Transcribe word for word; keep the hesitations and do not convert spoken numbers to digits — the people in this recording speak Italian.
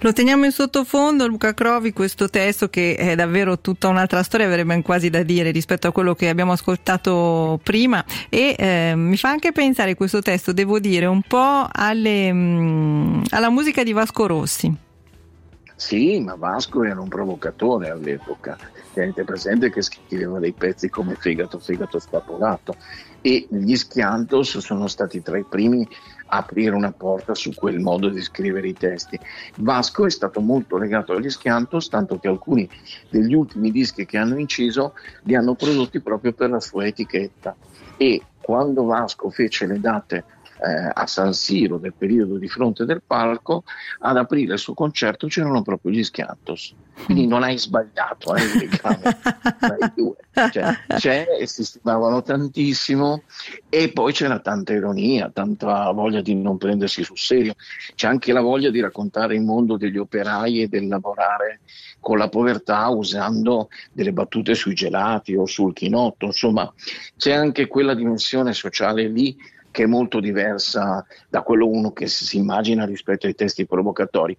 Lo teniamo in sottofondo, Luca Crovi, questo testo che è davvero tutta un'altra storia, avrebbe quasi da dire rispetto a quello che abbiamo ascoltato prima, e eh, mi fa anche pensare questo testo, devo dire, un po' alle, mh, alla musica di Vasco Rossi. Sì, ma Vasco era un provocatore all'epoca. Tenete presente che scriveva dei pezzi come Fegato, Fegato spapolato, e gli Schiantos sono stati tra i primi a aprire una porta su quel modo di scrivere i testi. Vasco è stato molto legato agli Schiantos, tanto che alcuni degli ultimi dischi che hanno inciso li hanno prodotti proprio per la sua etichetta. E quando Vasco fece le date eh, a San Siro del periodo di Fronte del Palco, ad aprire il suo concerto c'erano proprio gli Schiantos. Quindi non hai sbagliato, eh, il legame tra i due. Cioè, c'è e si stimavano tantissimo, e poi c'era tanta ironia, tanta voglia di non prendersi sul serio. C'è anche la voglia di raccontare il mondo degli operai e del lavorare con la povertà usando delle battute sui gelati o sul chinotto. Insomma, c'è anche quella dimensione sociale lì che è molto diversa da quello uno che si immagina rispetto ai testi provocatori.